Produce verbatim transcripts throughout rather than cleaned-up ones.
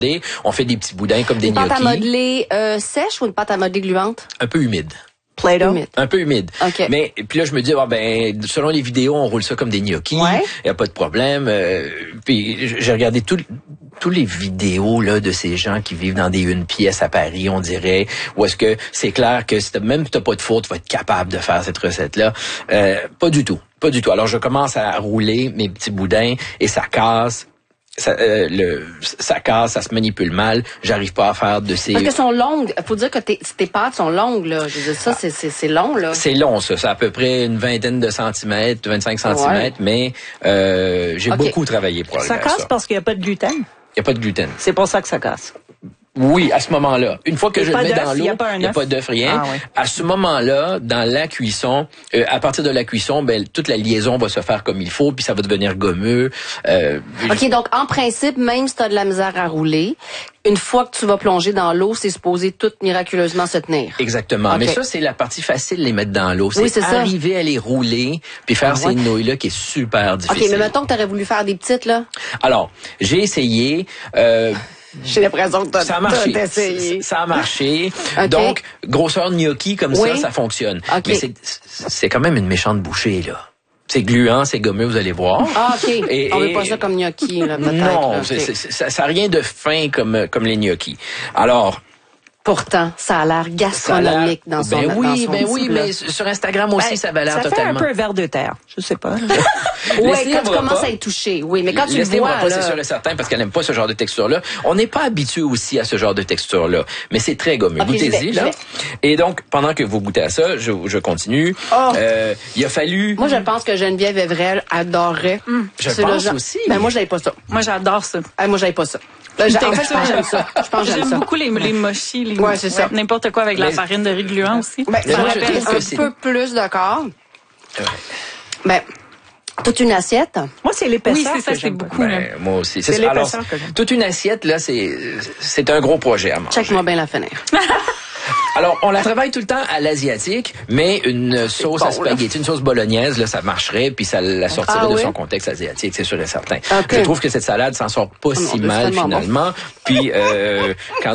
On fait des petits boudins comme des gnocchis. Une pâte à modeler euh, sèche ou une pâte à modeler gluante? Un peu humide. Play-Doh. Un peu humide. Okay. Mais puis là je me dis ah ben selon les vidéos on roule ça comme des gnocchis, il ouais. y a pas de problème. Euh, puis j'ai regardé tout tous les vidéos là de ces gens qui vivent dans des une pièce à Paris, on dirait, où est-ce que c'est clair que si t'as, même si t'as pas de four, tu vas être capable de faire cette recette là. Euh, pas du tout, pas du tout. Alors je commence à rouler mes petits boudins et ça casse. Ça, euh, le, ça casse, ça se manipule mal. J'arrive pas à faire de ces... Parce que sont longues. Faut dire que tes, tes pâtes sont longues, là. Je veux dire, ça, ah. c'est, c'est, c'est long, là. C'est long, ça. C'est à peu près une vingtaine de centimètres, vingt-cinq centimètres, ouais. mais euh, j'ai okay. beaucoup travaillé pour arriver à ça. Ça casse parce qu'il n'y a pas de gluten? Il n'y a pas de gluten. C'est pour ça que ça casse. Oui, à ce moment-là. Une fois que je le mets dans l'eau, il n'y a pas, pas d'œuf, rien. Ah, ouais. À ce moment-là, dans la cuisson, euh, à partir de la cuisson, ben toute la liaison va se faire comme il faut, puis ça va devenir gommeux. Euh, OK, donc en principe, même si tu as de la misère à rouler, une fois que tu vas plonger dans l'eau, c'est supposé tout miraculeusement se tenir. Exactement. Okay. Mais ça, c'est la partie facile, les mettre dans l'eau. C'est, oui, c'est arriver ça. à les rouler, puis faire ah, ouais. ces nouilles-là qui est super difficile. OK, mais mettons que tu aurais voulu faire des petites, là. Alors, j'ai essayé... Euh, J'ai l'impression que t'as, ça a marché. t'as essayé. Ça a marché. Okay. Donc, grosseur gnocchi comme oui. ça, ça fonctionne. Okay. Mais c'est, c'est quand même une méchante bouchée, là. C'est gluant, c'est gommeux, vous allez voir. Ah, OK. Et, On veut pas ça comme gnocchi, là, peut-être. Non, là, c'est, okay. c'est, ça, ça a rien de fin comme, comme les gnocchis. Alors... Pourtant, ça a l'air gastronomique dans son Ben oui, dans son ben oui, mais sur Instagram aussi, ben, ça va l'air ça totalement. Ça fait un peu vers de terre, je sais pas. Oui, quand tu commences pas. à être touché, oui, mais quand tu le vois, pas, là... c'est sûr et certain, parce qu'elle n'aime pas ce genre de texture-là. On n'est pas habitué aussi à ce genre de texture-là, mais c'est très gommeux. Okay, Goûtez-y, là. Et donc, pendant que vous goûtez à ça, je, je continue. Oh. Euh, il a fallu... Moi, je pense que Geneviève Evrel adorerait. Mmh. Je c'est pense genre... aussi. Ben moi, j'avais pas ça. Moi, j'adore ça. Ah, moi, j'avais pas ça. Là, en fait, je pense que j'aime ça. Je pense j'aime, j'aime ça. beaucoup les, les mochis, les ouais, c'est ça. N'importe quoi avec mais, la farine de riz gluant aussi. Ben, ça rappelle un c'est... peu plus de corps. Ouais. Ben, toute une assiette. Moi, c'est l'épaisseur. Oui, c'est ça, que c'est beaucoup. Ben, moi aussi. C'est, c'est l'épaisseur que j'aime. Toute une assiette, là, c'est, c'est un gros projet à manger. Check-moi bien la fenêtre. Alors, on la travaille tout le temps à l'asiatique, mais une c'est sauce bon, à spaghetti, une sauce bolognaise, là, ça marcherait, puis ça la sortirait ah, de oui? son contexte asiatique, c'est sûr et certain. Okay. Je trouve que cette salade s'en sort pas oh, si non, mal, finalement. Bon. Puis, euh, quand,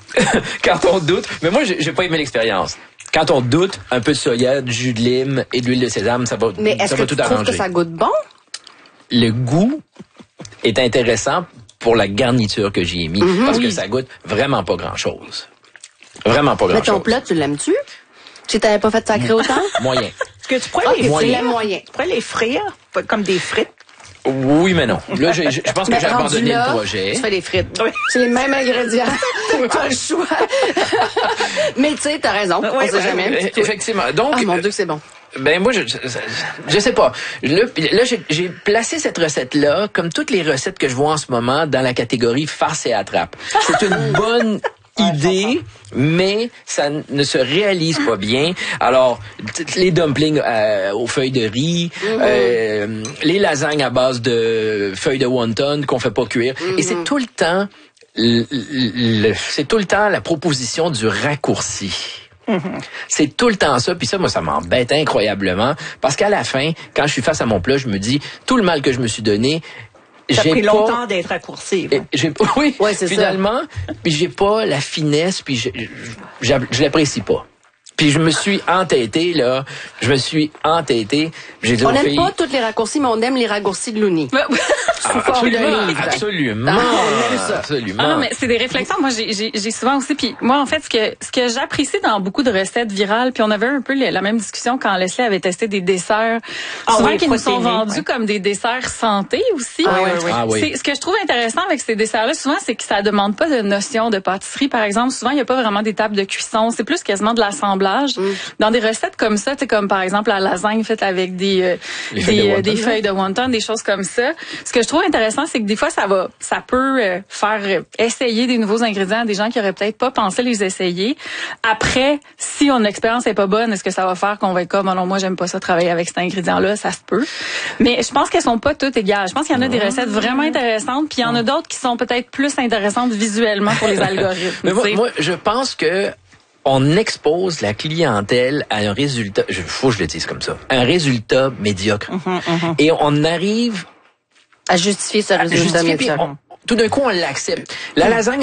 quand on doute, mais moi, j'ai, j'ai pas aimé l'expérience. Quand on doute, un peu de soya, du jus de lime et de l'huile de sésame, ça va, mais ça va tout arranger. Mais est-ce que tu trouves que ça goûte bon? Le goût est intéressant pour la garniture que j'y ai mis, mm-hmm, parce oui. que ça goûte vraiment pas grand-chose. Vraiment pas grand-chose. Mais ton plat, tu l'aimes-tu? Si t'avais pas fait sacré autant? Moyen. Est-ce que tu pourrais okay, les frire? Moyen. Tu pourrais les frire comme des frites? Oui, mais non. Là, je, je pense que j'ai abandonné là, le projet. Tu fais des frites. Oui. C'est les mêmes ingrédients. Pas le choix. Mais tu sais, t'as raison. Oui, on sait ben, jamais. Effectivement. Donc, oh mon Dieu, c'est bon. Ben moi, je, je, je sais pas. Là, là j'ai, j'ai placé cette recette-là, comme toutes les recettes que je vois en ce moment, dans la catégorie farce et attrape. C'est une bonne idée, mais ça ne se réalise pas bien. Alors, les dumplings euh, aux feuilles de riz, mm-hmm. euh, les lasagnes à base de feuilles de wonton qu'on fait pas cuire, mm-hmm. et c'est tout le temps, le, le, c'est tout le temps la proposition du raccourci. Mm-hmm. C'est tout le temps ça, puis ça, moi, ça m'embête incroyablement, parce qu'à la fin, quand je suis face à mon plat, je me dis, tout le mal que je me suis donné, ça a pris pas, longtemps d'être raccourci. Ouais. J'ai, oui, ouais, c'est finalement, ça. Puis j'ai pas la finesse, puis je, je, je l'apprécie pas. Puis je me suis entêté, là. Je me suis entêté. J'ai dit on n'aime filles, pas tous les raccourcis, mais on aime les raccourcis de Looney. Ah, absolument, absolument, ah, absolument. Ah non, mais c'est des réflexions. Moi, j'ai, j'ai, j'ai souvent aussi, puis moi, en fait, ce que ce que j'apprécie dans beaucoup de recettes virales, puis on avait un peu la même discussion quand Leslie avait testé des desserts, ah, souvent oui, qui nous sont vendus ouais. comme des desserts santé aussi. Ah, oui, oui. Ah, oui. C'est, ce que je trouve intéressant avec ces desserts-là, souvent, c'est que ça demande pas de notion de pâtisserie, par exemple. Souvent, il y a pas vraiment d'étape de cuisson. C'est plus quasiment de l'assemblage. Mm. Dans des recettes comme ça, tu sais, comme par exemple la lasagne faite avec des euh, des, feuilles de, euh, des feuilles de wonton, des choses comme ça. Ce que je trouve intéressant, c'est que des fois, ça va, ça peut euh, faire essayer des nouveaux ingrédients à des gens qui auraient peut-être pas pensé les essayer. Après, si on l'expérience est pas bonne, est-ce que ça va faire qu'on va être comme, oh non, moi, j'aime pas ça travailler avec cet ingrédient-là, ça se peut. Mais je pense qu'elles sont pas toutes égales. Je pense qu'il y en a des recettes vraiment intéressantes, puis il y en a d'autres qui sont peut-être plus intéressantes visuellement pour les algorithmes. Mais moi, moi, je pense que on expose la clientèle à un résultat, il faut que je le dise comme ça, un résultat médiocre. Mm-hmm, mm-hmm. Et on arrive à justifier ce résultat médiocre. tout d'un coup, on l'accepte. La lasagne